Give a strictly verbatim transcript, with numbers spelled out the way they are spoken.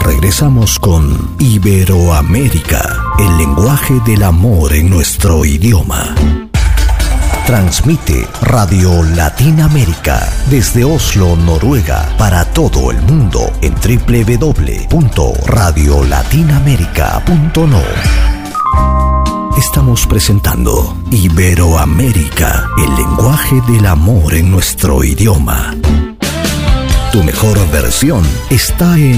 regresamos con Iberoamérica, el lenguaje del amor en nuestro idioma. Transmite Radio Latinoamérica desde Oslo, Noruega, para todo el mundo en doble u doble u doble u punto radio latinoamérica punto no. Estamos presentando Iberoamérica, el lenguaje del amor en nuestro idioma. Tu mejor versión está en